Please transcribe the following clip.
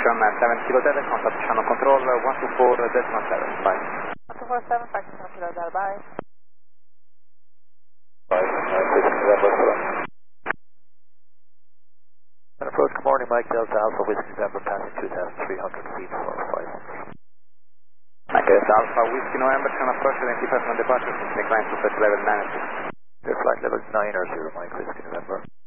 Ocean 7 Kilo Delta, contact channel control 124.7, bye. 124.7, practice 1 Kilo Delta, bye. Approach, good morning, Mike Delta Alpha, Whiskey November, passing 2,300 feet for 5. Mike Delta Alpha, Whiskey November, can approach 75 from departure, decline to flight level 9. Your flight level 9 or 0, Mike Whiskey November.